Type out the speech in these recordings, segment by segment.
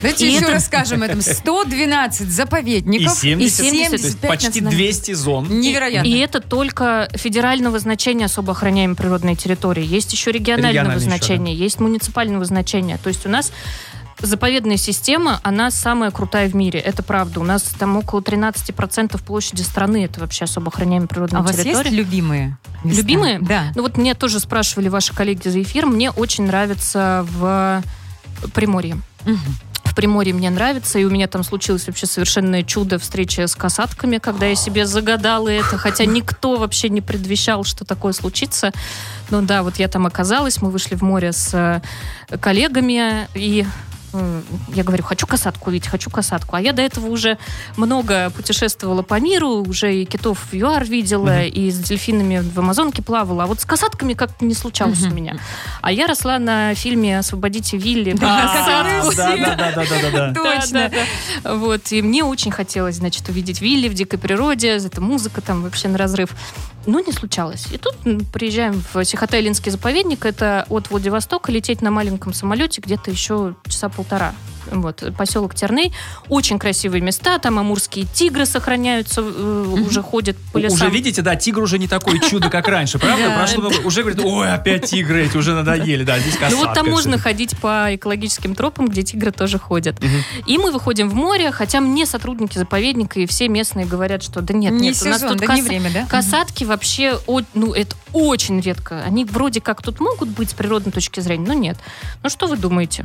Давайте еще расскажем этом. 112 заповедников. И 70, то есть почти 200 зон. Невероятно. И это только федерального значения особо охраняемой природной территории. Есть еще регионального значения, есть муниципального значения. То есть у нас заповедная система, она самая крутая в мире. Это правда. У нас там около 13% площади страны. Это вообще особо охраняемая природная территория. А у вас есть любимые места? Любимые? Да. Ну вот меня тоже спрашивали ваши коллеги за эфир. Мне очень нравится в Приморье. В Приморье мне нравится, и у меня там случилось вообще совершенное чудо встреча с касатками, когда я себе загадала это, хотя никто вообще не предвещал, что такое случится. Но да, вот я там оказалась, мы вышли в море с коллегами, и я говорю, хочу касатку увидеть, хочу касатку. А я до этого уже много путешествовала по миру, уже и китов в ЮАР видела, и с дельфинами в Амазонке плавала. А вот с касатками как-то не случалось у меня. А я росла на фильме «Освободите Вилли». Да. Точно. Вот, и мне очень хотелось, значит, увидеть Вилли в дикой природе, эта музыка там вообще на разрыв. Но не случалось. И тут приезжаем в Сихотэ-Илинский заповедник, это от Владивостока лететь на маленьком самолете где-то еще часа полтора. Вот, поселок Терней. Очень красивые места. Там амурские тигры сохраняются, уже ходят по лесам. Уже видите, да, тигр уже не такое чудо, как раньше, правда? Уже говорят, ой, опять тигры эти, уже надоели, да, здесь касатка. Ну вот там можно ходить по экологическим тропам, где тигры тоже ходят. И мы выходим в море, хотя мне сотрудники заповедника и все местные говорят, что да нет, не у нас сезон, тут да не время, да? касатки вообще, ну это очень редко. Они вроде как тут могут быть с природной точки зрения, но нет. Ну что вы думаете?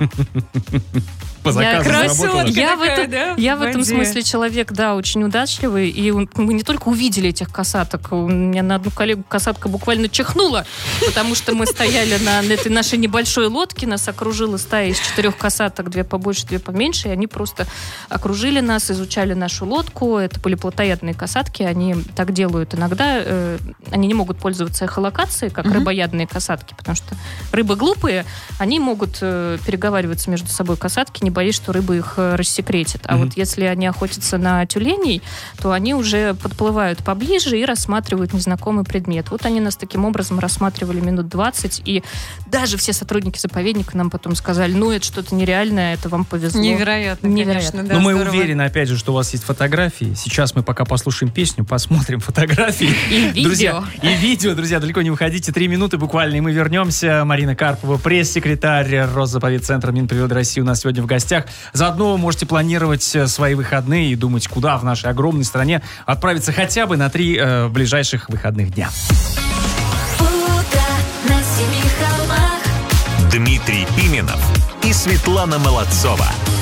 По заказу заработала. Я в этом смысле человек, да, очень удачливый. И мы не только увидели этих касаток. У меня на одну коллегу касатка буквально чихнула, потому что мы стояли на этой нашей небольшой лодке, нас окружила стая из 4 касаток, 2 побольше, 2 поменьше, и они просто окружили нас, изучали нашу лодку. Это были плотоядные касатки, они так делают иногда. Они не могут пользоваться эхолокацией, как рыбоядные касатки, потому что рыбы глупые, они могут переговариваться между собой касатки, не боясь, что рыба их рассекретит. А вот если они охотятся на тюленей, то они уже подплывают поближе и рассматривают незнакомый предмет. Вот они нас таким образом рассматривали минут 20, и даже все сотрудники заповедника нам потом сказали, ну, это что-то нереальное, это вам повезло. Невероятно, конечно. Да, но мы здорово. уверены, опять же, что у вас есть фотографии. Сейчас мы пока послушаем песню, посмотрим фотографии. И видео. Друзья, и видео, друзья, далеко не выходите. 3 минуты буквально, и мы вернемся. Марина Карпова, пресс-секретарь Росзаповедцентра Минприроды России у нас сегодня в гостях. Заодно вы можете планировать свои выходные и думать, куда в нашей огромной стране отправиться хотя бы на 3 ближайших выходных дня. Дмитрий Пименов и Светлана Молодцова.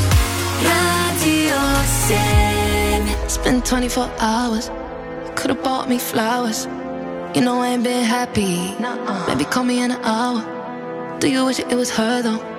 It's been 24 hours. Could've bought me flowers. You know I ain't been happy. Maybe call me in an hour. Do you wish it was her though?